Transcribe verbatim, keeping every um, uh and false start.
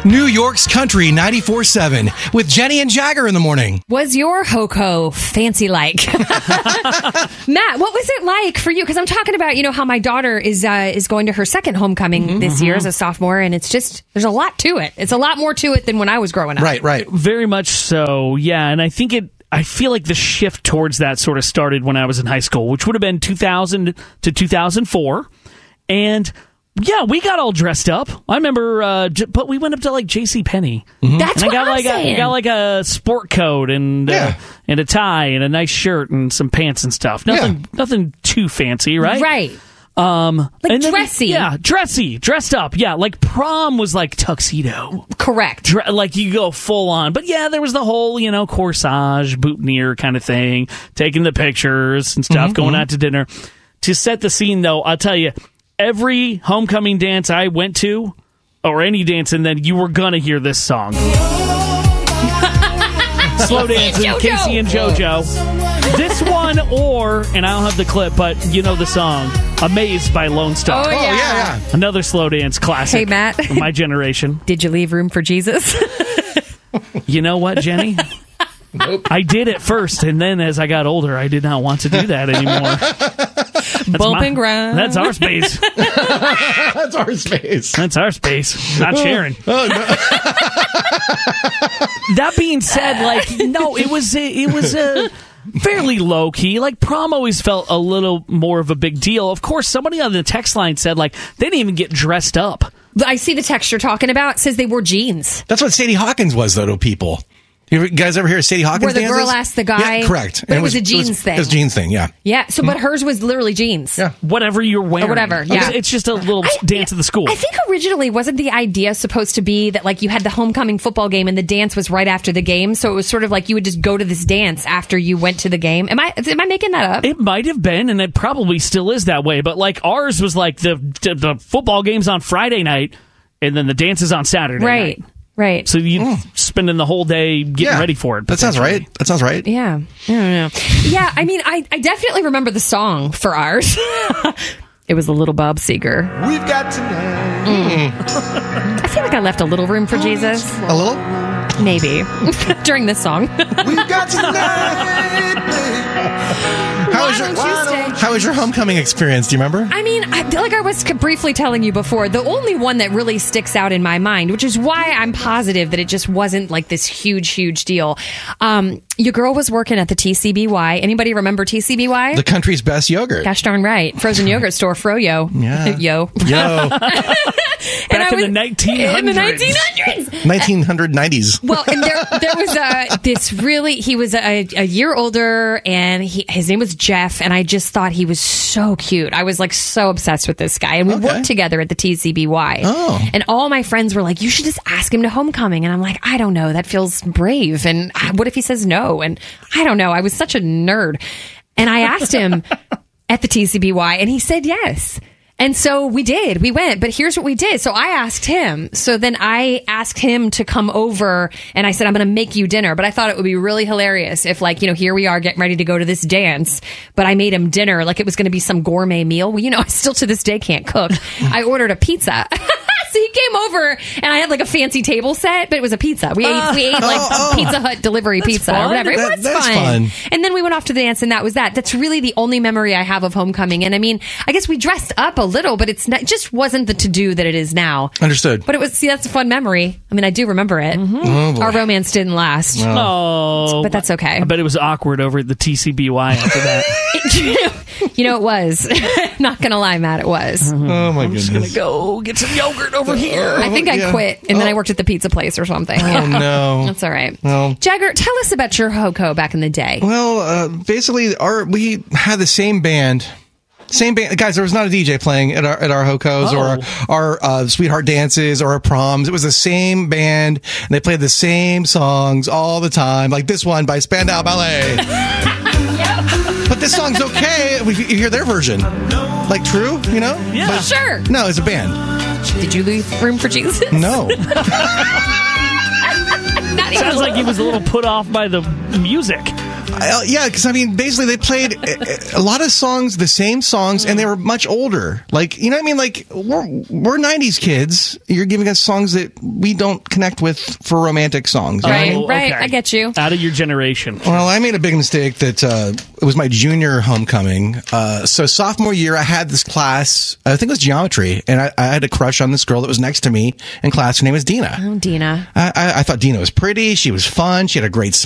New York's Country ninety-four seven with Jenny and Jagger in the morning. Was your Hoco fancy like? Matt, what was it like for you? Because I'm talking about, you know, how my daughter is uh, is going to her second homecoming mm-hmm. this year as a sophomore, and it's just, there's a lot to it. It's a lot more to it than when I was growing up. Right, right. Very much so, yeah. And I think it, I feel like the shift towards that sort of started when I was in high school, which would have been two thousand to two thousand four. And yeah, we got all dressed up. I remember, uh, j- but we went up to like JCPenney. Mm-hmm. That's and what I got I'm like saying. A, got like a sport coat and yeah. uh, and a tie and a nice shirt and some pants and stuff. Nothing, yeah. nothing too fancy, right? Right. Um, like and then, dressy. Yeah, dressy, dressed up. Yeah, like prom was like tuxedo. Correct. Dre- like you go full on. But yeah, there was the whole, you know, corsage, boutonniere kind of thing, taking the pictures and stuff, mm-hmm. going out to dinner. To set the scene, though, I'll tell you, every homecoming dance I went to, or any dance, and then you were gonna hear this song. Slow dancing, JoJo. Casey and JoJo. This one, or, and I don't have the clip, but you know the song, Amazed by Lone Star. Oh, yeah. Oh, yeah, yeah. Another slow dance classic. Hey, Matt. Of my generation. Did you leave room for Jesus? You know what, Jenny? Nope. I did at first, and then as I got older, I did not want to do that anymore. That's Bump my- and grind. That's our space. That's our space. That's our space. Not sharing. Oh, no. That being said, like, no, it was a, it was a fairly low key. Like, prom always felt a little more of a big deal. Of course, somebody on the text line said, like, they didn't even get dressed up. I see the text you're talking about. It says they wore jeans. That's what Sadie Hawkins was, though, to people. You guys ever hear of Sadie Hawkins Where the dances? girl asked the guy. Yeah, correct. But And it was a it jeans was, thing. It was a jeans thing, yeah. Yeah, so but hers was literally jeans. Yeah. Whatever you're wearing. Or whatever, yeah. It's, it's just a little I- dance of the school. I think originally wasn't the idea supposed to be that like you had the homecoming football game and the dance was right after the game, so it was sort of like you would just go to this dance after you went to the game. Am I am I making that up? It might have been, and it probably still is that way. But like ours was like the the football game's on Friday night, and then the dance is on Saturday Right. night. Right. So you mm. spending the whole day getting Yeah. ready for it. That sounds right. That sounds right. Yeah. I don't know. Yeah, I mean, I, I definitely remember the song for ours. It was the Little Bob Seger. We've got tonight. Mm. I feel like I left a little room for Jesus. A little? Maybe. During this song. We've got tonight, baby. How Why was your don't you stay? How was your homecoming experience? Do you remember? I mean, I, like I was briefly telling you before, the only one that really sticks out in my mind, which is why I'm positive that it just wasn't like this huge, huge deal. Um, your girl was working at the T C B Y. Anybody remember T C B Y? The country's best yogurt. Gosh darn right. Frozen yogurt store, Froyo. Yeah. Yo. Yo. And I Back in was- the nineteen hundreds. In the nineteen hundreds. nineteen nineties. Well, and there there was uh, this really, he was a, a year older, and he, his name was Jeff, and I just thought he was so cute. I was like so obsessed with this guy, and we Okay. worked together at the T C B Y. Oh. And all my friends were like, you should just ask him to homecoming. And I'm like, I don't know, that feels brave. And ah, what if he says no? And I don't know, I was such a nerd. And I asked him at the T C B Y, and he said yes. And so we did. We went. But here's what we did. So I asked him. So then I asked him to come over, and I said, I'm going to make you dinner. But I thought it would be really hilarious if, like, you know, here we are getting ready to go to this dance, but I made him dinner like it was going to be some gourmet meal. Well, you know, I still to this day can't cook. I ordered a pizza. So he came over, and I had like a fancy table set, but it was a pizza. We ate, we ate like oh, a Pizza Hut delivery pizza fun. or whatever. It That- was that's fun. fun. And then we went off to the dance, and that was that. That's really the only memory I have of homecoming. And I mean, I guess we dressed up a little, but it's not, it just wasn't the to-do that it is now. Understood. But it was, see, that's a fun memory. I mean, I do remember it. Oh, boy. Our romance didn't last. Oh, But that's okay. I bet it was awkward over at the T C B Y after that. You know, it was. Not going to lie, Matt, it was. Oh, my goodness. Go get some yogurt over here. I think I yeah. quit, and then Oh. I worked at the pizza place or something. Oh, Yeah. no. That's all right. Well- Jagger, tell us about your Hoco back in the day. Well, uh, basically, our we had the same band. Same band, guys. There was not a D J playing at our at our Hocos Oh. or our, our uh, sweetheart dances or our proms. It was the same band, and they played the same songs all the time, like this one by Spandau Ballet. But this song's okay if you hear their version, like True, you know? Yeah. But Sure. no, it's a band. Did you leave room for Jesus? No, Not even Sounds a like he was a little put off by the music. Uh, yeah, because I mean, basically they played a, a lot of songs, the same songs, and they were much older. Like, you know what I mean? Like, we're, we're nineties kids. You're giving us songs that we don't connect with for romantic songs. You know what I Right, mean? right. I get you. Out of your generation. Well, I made a big mistake that uh, it was my junior homecoming. Uh, so sophomore year, I had this class, I think it was geometry, and I, I had a crush on this girl that was next to me in class. Her name was Dina. Oh, Dina. I, I, I thought Dina was pretty. She was fun. She had a great